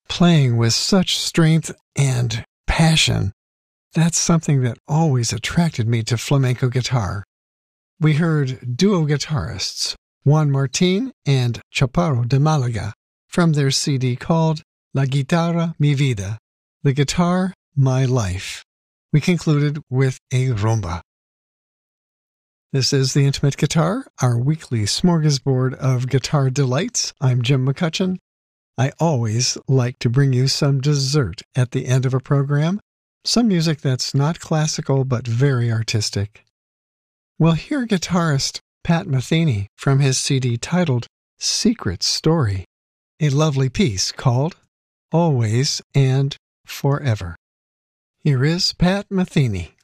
playing with such strength and passion. That's something that always attracted me to flamenco guitar. We heard duo guitarists, Juan Martín and Chaparro de Málaga, from their CD called La Guitarra Mi Vida, The Guitar, My Life. We concluded with a rumba. This is The Intimate Guitar, our weekly smorgasbord of guitar delights. I'm Jim McCutcheon. I always like to bring you some dessert at the end of a program, some music that's not classical but very artistic. We'll hear guitarist Pat Metheny from his CD titled Secret Story, a lovely piece called Always and Forever. Here is Pat Metheny.